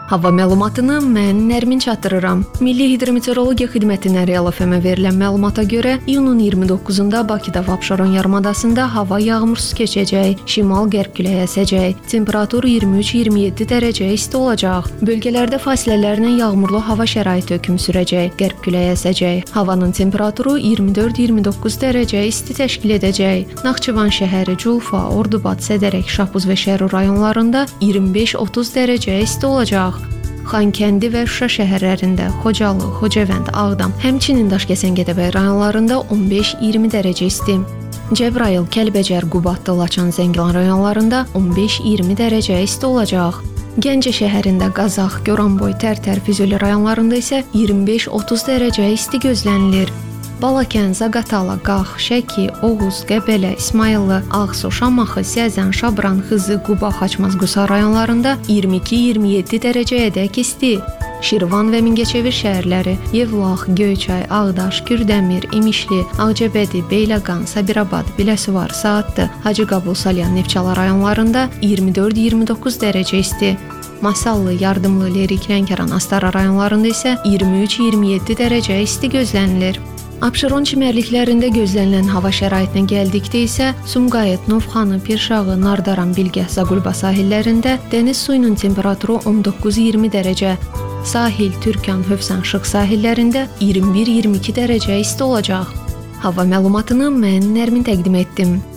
Hava məlumatını mən Nərmin çatdırıram. Milli Hidrometeorologiya Xidmətindən Real FM-ə verilən məlumata görə iyunun 29-da Bakıda və Abşeron yarımadasında hava yağmursuz keçəcək, şimal-qərb küləyi əsəcək. Temperatur 23-27 dərəcə isti olacaq. Bölgələrdə fasilələrlə yağmurlu hava şəraiti hökm sürəcək, qərb küləyi əsəcək. Havanın temperaturu 24-29 dərəcə isti təşkil edəcək. Naxçıvan şəhəri, Culfa, Ordubad, Sədərək, Şahbuz və Şərur rayonlarında 25-30 dərəcə isti olacaq. Xankəndi və Şuşa şəhərlərində, Xocalı, Xocavənd, Ağdam, həmçinin Daşkəsən-Gədəbəy rayonlarında 15-20 dərəcə isti. Cəbrayıl, Kəlbəcər, Qubadlı, Laçın, Zəngilan rayonlarında 15-20 dərəcə isti olacaq. Gəncə şəhərində, Qazax, Goranboy, Tərtər, Füzuli rayonlarında isə 25-30 dərəcə isti gözlənilir. Balakən, Zaqatala, Qax, Şəki, Oğuz, Qəbələ, İsmayıllı, Ağsu, Şamaxı, Səzən, Şabran, Xızı, Quba, Xaçmaz, Qusar rayonlarında 22-27 dərəcəyədək isti. Şirvan və Mingəçevir şəhərləri, Yevlax, Göyçay, Ağdaş, Kürdəmir, İmişli, Ağcabədi, Beyləqan, Sabirabad, Biləsuvar, Saatlı, Hacıqabul, Salyan, Neftçala rayonlarında 24-29 dərəcə isti. Masallı, Yardımlı, Lerik, Lənkəran, Astara rayonlarında isə 23-27 dərəcə isti gözlənilir. Abşeron çimərliklərində gözlənilən hava şəraitinə gəldikdə isə Sumqayıt, Novxanı, Pirşağı, Nardaran, Bilgəh, Zaqulba sahillərində dəniz suyunun temperaturu 19-20 dərəcə, sahil, Türkan, Hövsan, Şıq sahillərində 21-22 dərəcə isti olacaq. Hava məlumatını mən Nərmin təqdim etdim.